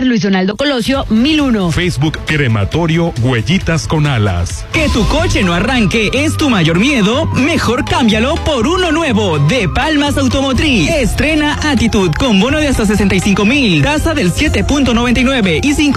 Luis Donaldo Colosio, 1001. Facebook Crematorio Huellitas con Alas. Que tu coche no arranque es tu mayor miedo, mejor cámbialo por uno nuevo de Palmas Automotriz. Estrena Attitude con bono de hasta 65,000, tasa del 7.99 y 5